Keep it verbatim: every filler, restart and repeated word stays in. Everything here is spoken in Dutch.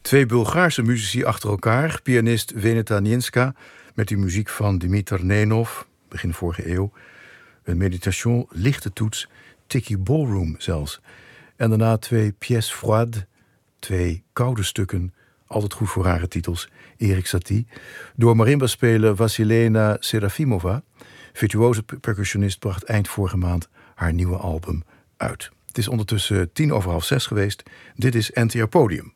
Twee Bulgaarse muzici achter elkaar. Pianist Veneta Nienska met die muziek van Dimitar Nenov, begin vorige eeuw. Een meditation, lichte toets, Tiki Ballroom zelfs. En daarna twee pièces froides, twee koude stukken, altijd goed voor rare titels, Erik Satie. Door marimba-speler Vasilena Serafimova, virtuoze percussionist, bracht eind vorige maand haar nieuwe album uit. Het is ondertussen tien over half zes geweest. Dit is N T R Podium.